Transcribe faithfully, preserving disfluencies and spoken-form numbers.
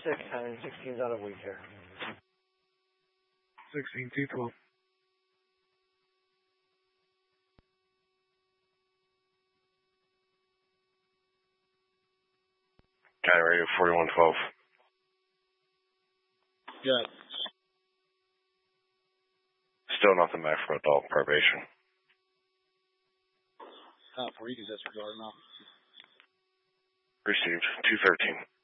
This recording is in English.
six, having sixteens out of week here. sixteen, two twelve. County Radio forty-one twelve. Yeah. Still nothing back from adult probation. Not for you, that's regarding officer. Received two thirteen.